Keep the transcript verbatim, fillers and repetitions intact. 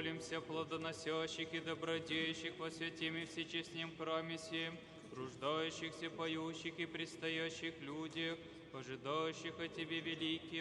молимся, плодоносящих и добродеющих во святим и всечестнем храме сем, труждающихся, поющих и предстоящих людях, ожидающих о Тебе великим